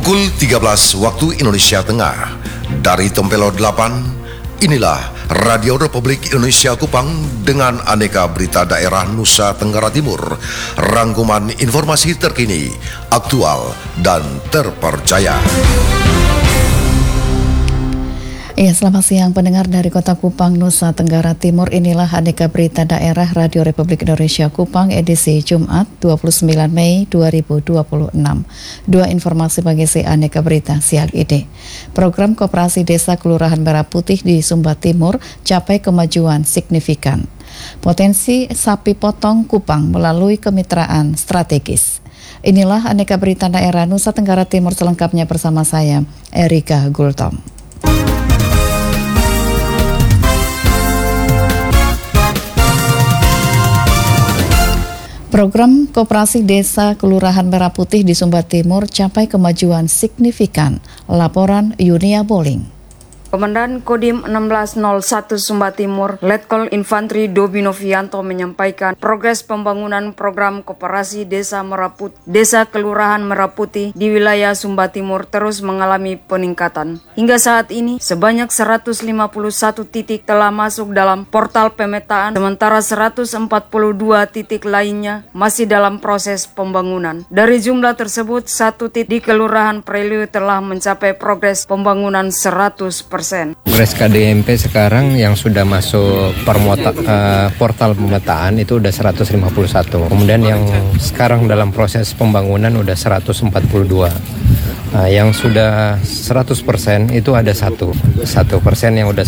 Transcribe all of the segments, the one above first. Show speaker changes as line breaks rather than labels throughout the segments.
Pukul 13 waktu Indonesia Tengah. Dari Tempelo 8, inilah Radio Republik Indonesia Kupang dengan aneka berita daerah Nusa Tenggara Timur. Rangkuman informasi terkini, aktual, dan terpercaya.
Selamat siang pendengar dari Kota Kupang, Nusa Tenggara Timur. Inilah aneka berita daerah Radio Republik Indonesia Kupang edisi Jumat 29 Mei 2026. Dua informasi bagi si aneka berita siang ini. Program Koperasi Desa Kelurahan Merah Putih di Sumba Timur capai kemajuan signifikan. Potensi sapi potong Kupang melalui kemitraan strategis. Inilah aneka berita daerah Nusa Tenggara Timur selengkapnya bersama saya, Erika Gultom. Program Koperasi Desa Kelurahan Merah Putih di Sumba Timur capai kemajuan signifikan. Laporan Yunia Boling.
Komandan Kodim 1601 Sumba Timur, Letkol Infantri Dobi Novianto menyampaikan progres pembangunan program Koperasi Desa Desa Kelurahan Merah Putih di wilayah Sumba Timur terus mengalami peningkatan. Hingga saat ini, sebanyak 151 titik telah masuk dalam portal pemetaan, sementara 142 titik lainnya masih dalam proses pembangunan. Dari jumlah tersebut, 1 titik di Kelurahan Preliu telah mencapai progres pembangunan 100%.
Progres KDMP sekarang yang sudah masuk portal pemetaan itu udah 151. Kemudian yang sekarang dalam proses pembangunan udah 142. Yang sudah 100% itu ada 1% yang udah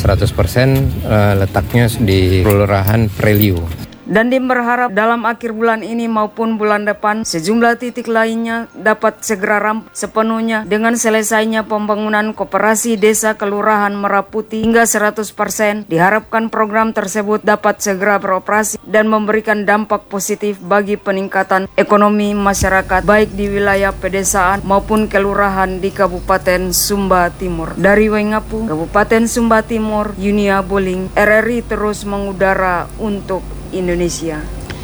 100% letaknya di Kelurahan Preliu.
Dandim berharap dalam akhir bulan ini maupun bulan depan sejumlah titik lainnya dapat segera rampung sepenuhnya dengan selesainya pembangunan Koperasi Desa Kelurahan Merah Putih hingga 100%. Diharapkan program tersebut dapat segera beroperasi dan memberikan dampak positif bagi peningkatan ekonomi masyarakat baik di wilayah pedesaan maupun kelurahan di Kabupaten Sumba Timur. Dari Wengapu, Kabupaten Sumba Timur, Yunia Boling, RRI terus mengudara untuk Indonesia.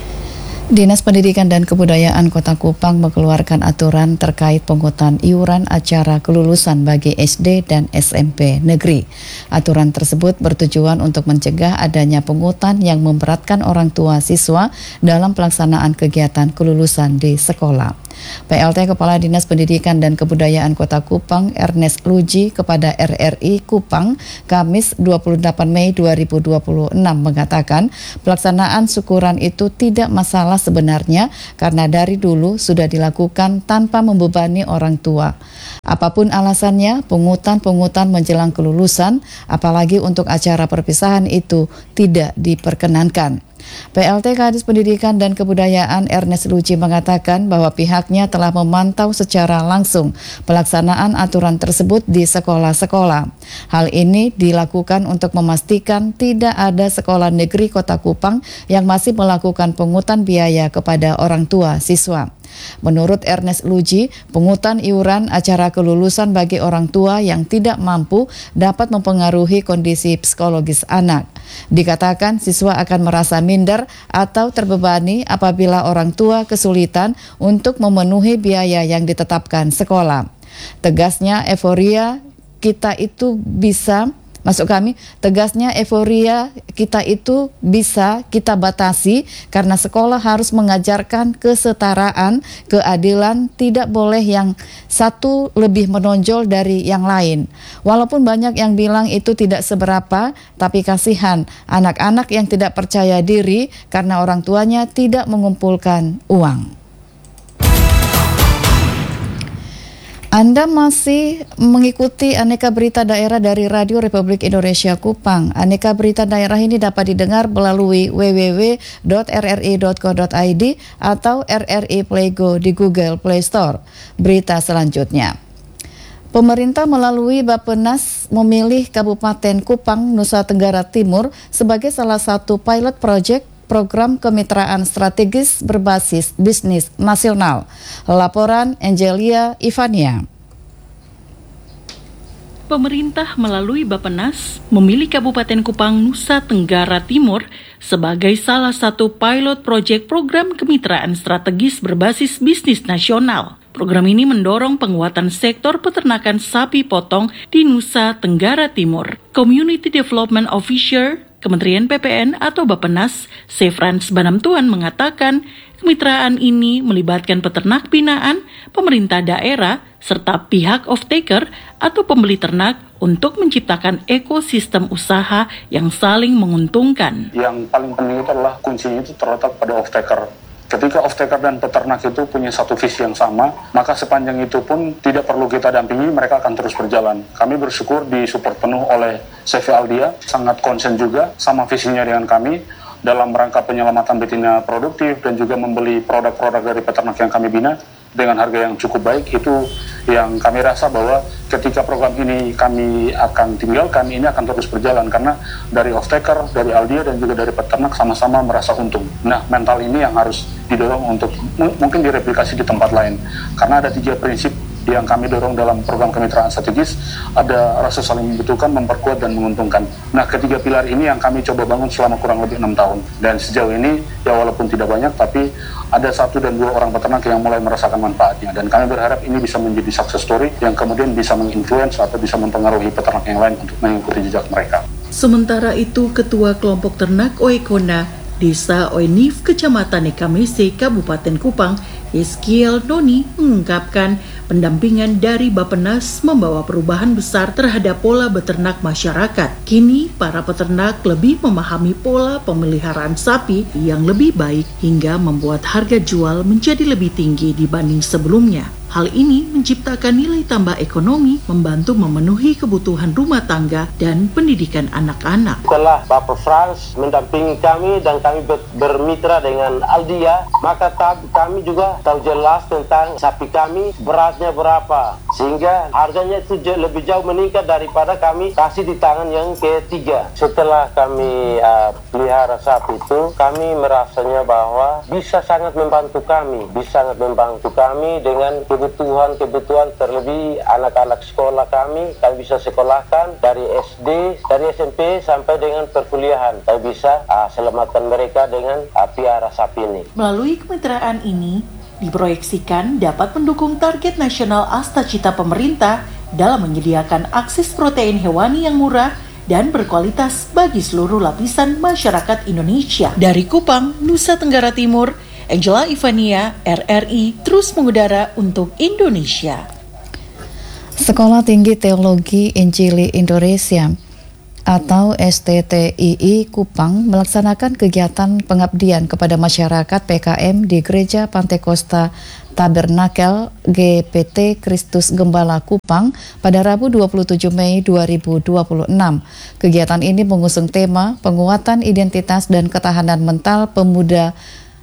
Dinas Pendidikan dan Kebudayaan Kota Kupang mengeluarkan aturan terkait pungutan iuran acara kelulusan bagi SD dan SMP negeri. Aturan tersebut bertujuan untuk mencegah adanya pungutan yang memberatkan orang tua siswa dalam pelaksanaan kegiatan kelulusan di sekolah. PLT Kepala Dinas Pendidikan dan Kebudayaan Kota Kupang, Ernest Luji, kepada RRI Kupang, Kamis 28 Mei 2026 mengatakan pelaksanaan syukuran itu tidak masalah sebenarnya karena dari dulu sudah dilakukan tanpa membebani orang tua. Apapun alasannya, pungutan menjelang kelulusan, apalagi untuk acara perpisahan itu tidak diperkenankan. PLT Kadis Pendidikan dan Kebudayaan Ernest Luci mengatakan bahwa pihaknya telah memantau secara langsung pelaksanaan aturan tersebut di sekolah-sekolah. Hal ini dilakukan untuk memastikan tidak ada sekolah negeri Kota Kupang yang masih melakukan pungutan biaya kepada orang tua siswa. Menurut Ernest Luji, pungutan iuran acara kelulusan bagi orang tua yang tidak mampu dapat mempengaruhi kondisi psikologis anak. Dikatakan siswa akan merasa minder atau terbebani apabila orang tua kesulitan untuk memenuhi biaya yang ditetapkan sekolah. Tegasnya euforia kita itu bisa kita batasi karena sekolah harus mengajarkan kesetaraan, keadilan, tidak boleh yang satu lebih menonjol dari yang lain. Walaupun banyak yang bilang itu tidak seberapa, tapi kasihan anak-anak yang tidak percaya diri karena orang tuanya tidak mengumpulkan uang. Anda masih mengikuti aneka berita daerah dari Radio Republik Indonesia Kupang. Aneka berita daerah ini dapat didengar melalui www.rri.co.id atau RRI Play Go di Google Play Store. Berita selanjutnya. Pemerintah melalui Bappenas memilih Kabupaten Kupang, Nusa Tenggara Timur sebagai salah satu pilot project program kemitraan strategis berbasis bisnis nasional. Laporan Angelia Ivania.
Pemerintah melalui Bappenas memilih Kabupaten Kupang, Nusa Tenggara Timur sebagai salah satu pilot proyek program kemitraan strategis berbasis bisnis nasional. Program ini mendorong penguatan sektor peternakan sapi potong di Nusa Tenggara Timur. Community Development Officer Kementerian PPN atau Bappenas, Sefrans Banamtuan mengatakan kemitraan ini melibatkan peternak binaan, pemerintah daerah, serta pihak off-taker atau pembeli ternak untuk menciptakan ekosistem usaha yang saling menguntungkan.
Yang paling penting itu adalah kuncinya itu terletak pada off-taker. Ketika off-taker dan peternak itu punya satu visi yang sama, maka sepanjang itu pun tidak perlu kita dampingi, mereka akan terus berjalan. Kami bersyukur disupport penuh oleh CV Aldia, sangat konsen juga sama visinya dengan kami dalam rangka penyelamatan betina produktif dan juga membeli produk-produk dari peternak yang kami bina dengan harga yang cukup baik. Itu yang kami rasa bahwa ketika program ini kami akan tinggalkan, ini akan terus berjalan karena dari off-taker, dari Aldia dan juga dari peternak sama-sama merasa untung. Nah, mental ini yang harus didorong untuk mungkin direplikasi di tempat lain karena ada 3 prinsip yang kami dorong dalam program kemitraan strategis. Ada rasa saling membutuhkan, memperkuat, dan menguntungkan. Nah, ketiga pilar ini yang kami coba bangun selama kurang lebih 6 tahun. Dan sejauh ini, ya walaupun tidak banyak, tapi ada 1 dan 2 orang peternak yang mulai merasakan manfaatnya. Dan kami berharap ini bisa menjadi success story yang kemudian bisa menginfluence atau bisa mempengaruhi peternak yang lain untuk mengikuti jejak mereka.
Sementara itu, Ketua Kelompok Ternak Oekona, Desa Oenif, Kecamatan Ekamese, Kabupaten Kupang, Eskiel Noni mengungkapkan pendampingan dari Bappenas membawa perubahan besar terhadap pola beternak masyarakat. Kini, para peternak lebih memahami pola pemeliharaan sapi yang lebih baik hingga membuat harga jual menjadi lebih tinggi dibanding sebelumnya. Hal ini menciptakan nilai tambah ekonomi, membantu memenuhi kebutuhan rumah tangga dan pendidikan anak-anak.
Setelah Bapak Frans mendampingi kami dan kami bermitra dengan Aldia, maka kami juga tahu jelas tentang sapi kami beratnya berapa, sehingga harganya itu lebih jauh meningkat daripada kami kasih di tangan yang ketiga. Setelah kami pelihara sapi itu, kami merasanya bahwa bisa sangat membantu kami dengan kebutuhan terlebih anak-anak sekolah kami bisa sekolahkan dari SD, dari SMP sampai dengan perkuliahan. Kami bisa selamatkan mereka dengan piara sapi ini.
Melalui kemitraan ini, diproyeksikan dapat mendukung target nasional Astacita pemerintah dalam menyediakan akses protein hewani yang murah dan berkualitas bagi seluruh lapisan masyarakat Indonesia. Dari Kupang, Nusa Tenggara Timur, Angela Ivania, RRI, terus mengudara untuk Indonesia.
Sekolah Tinggi Teologi Injili Indonesia atau STTII Kupang melaksanakan kegiatan pengabdian kepada masyarakat PKM di Gereja Pantekosta Tabernakel GPT Kristus Gembala Kupang pada Rabu 27 Mei 2026. Kegiatan ini mengusung tema penguatan identitas dan ketahanan mental pemuda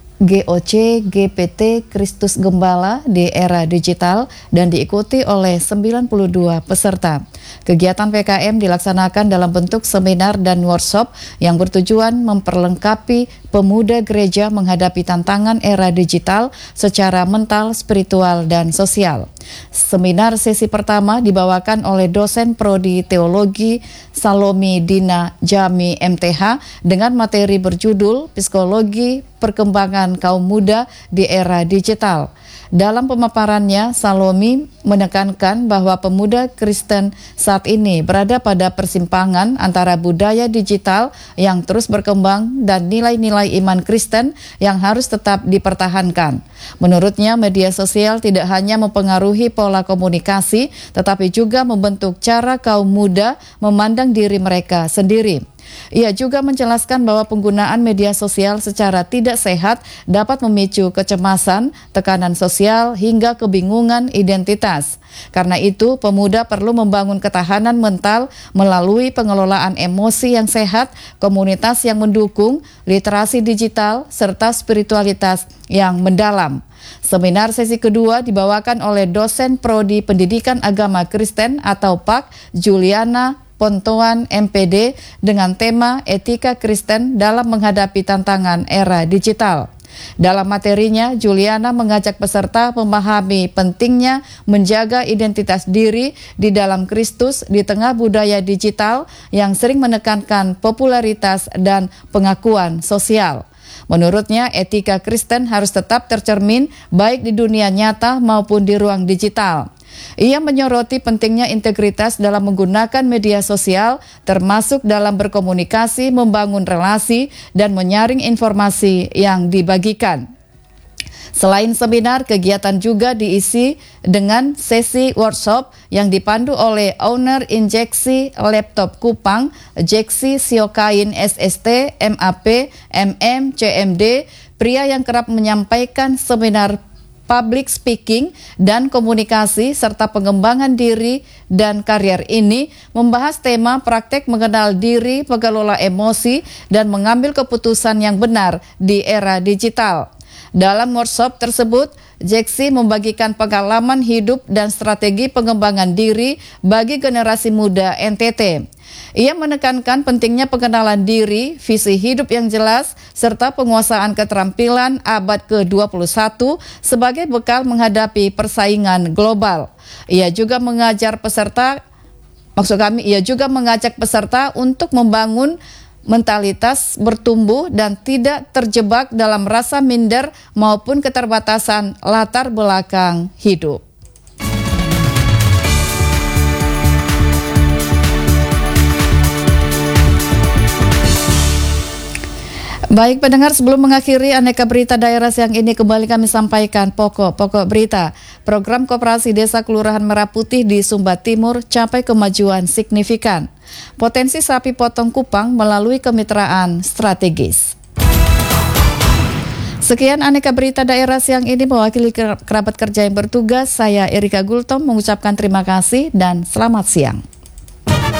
GOC GPT Kristus Gembala di era digital dan diikuti oleh 92 peserta. Kegiatan PKM dilaksanakan dalam bentuk seminar dan workshop yang bertujuan memperlengkapi pemuda gereja menghadapi tantangan era digital secara mental, spiritual, dan sosial. Seminar sesi pertama dibawakan oleh dosen Prodi Teologi Salomi Dina Jami MTH dengan materi berjudul Psikologi Perkembangan Kaum Muda di Era Digital. Dalam pemaparannya, Salomi menekankan bahwa pemuda Kristen saat ini berada pada persimpangan antara budaya digital yang terus berkembang dan nilai-nilai iman Kristen yang harus tetap dipertahankan. Menurutnya, media sosial tidak hanya mempengaruhi pola komunikasi, tetapi juga membentuk cara kaum muda memandang diri mereka sendiri. Ia juga menjelaskan bahwa penggunaan media sosial secara tidak sehat dapat memicu kecemasan, tekanan sosial, hingga kebingungan identitas. Karena itu, pemuda perlu membangun ketahanan mental melalui pengelolaan emosi yang sehat, komunitas yang mendukung, literasi digital, serta spiritualitas yang mendalam. Seminar sesi kedua dibawakan oleh dosen Prodi Pendidikan Agama Kristen atau PAK, Juliana Pontoan MPD dengan tema Etika Kristen dalam menghadapi tantangan era digital. Dalam materinya, Juliana mengajak peserta memahami pentingnya menjaga identitas diri di dalam Kristus di tengah budaya digital yang sering menekankan popularitas dan pengakuan sosial. Menurutnya, etika Kristen harus tetap tercermin baik di dunia nyata maupun di ruang digital. Ia menyoroti pentingnya integritas dalam menggunakan media sosial, termasuk dalam berkomunikasi, membangun relasi, dan menyaring informasi yang dibagikan. Selain seminar, kegiatan juga diisi dengan sesi workshop yang dipandu oleh owner Injeksi Laptop Kupang, Jeksi Siokain SST, MAP, MM, CMD, pria yang kerap menyampaikan seminar public speaking dan komunikasi serta pengembangan diri dan karier ini membahas tema praktek mengenal diri, mengelola emosi, dan mengambil keputusan yang benar di era digital. Dalam workshop tersebut, Jeksi membagikan pengalaman hidup dan strategi pengembangan diri bagi generasi muda NTT. Ia menekankan pentingnya pengenalan diri, visi hidup yang jelas, serta penguasaan keterampilan abad ke-21 sebagai bekal menghadapi persaingan global. Ia juga mengajak peserta untuk membangun mentalitas bertumbuh dan tidak terjebak dalam rasa minder maupun keterbatasan latar belakang hidup. Baik pendengar, sebelum mengakhiri aneka berita daerah siang ini, kembali kami sampaikan pokok-pokok berita. Program Koperasi Desa Kelurahan Merah Putih di Sumba Timur capai kemajuan signifikan. Potensi sapi potong Kupang melalui kemitraan strategis. Sekian aneka berita daerah siang ini, mewakili kerabat kerja yang bertugas, saya Erika Gultom mengucapkan terima kasih dan selamat siang.